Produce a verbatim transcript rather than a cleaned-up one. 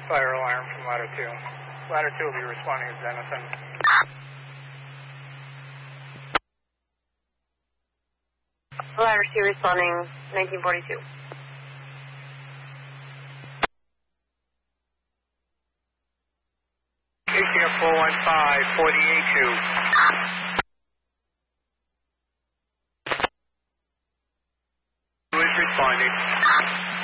fire alarm from ladder two. Ladder two will be responding to Denison. Ladder two responding, nineteen forty-two. A C F four one five, forty-eight two. Who is responding?